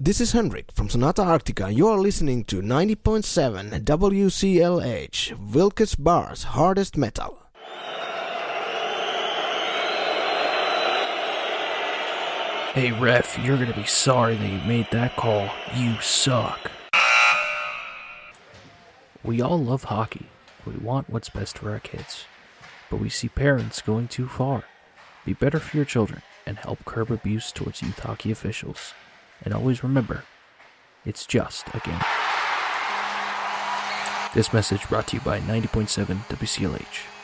This is Henrik from Sonata Arctica. You are listening to 90.7 WCLH, Wilkes Barre's hardest metal. Hey ref, you're gonna be sorry that you made that call. You suck. We all love hockey. We want what's best for our kids. But we see parents going too far. Be better for your children and help curb abuse towards youth hockey officials. And always remember, it's just a game. This message brought to you by 90.7 WCLH.